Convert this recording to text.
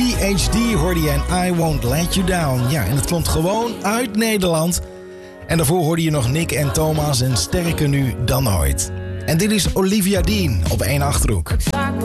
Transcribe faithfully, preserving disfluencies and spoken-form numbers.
P H D hoorde je en I Won't Let You Down. Ja, en het komt gewoon uit Nederland. En daarvoor hoorde je nog Nick en Thomas en sterker nu dan ooit. En dit is Olivia Dean op één Achterhoek.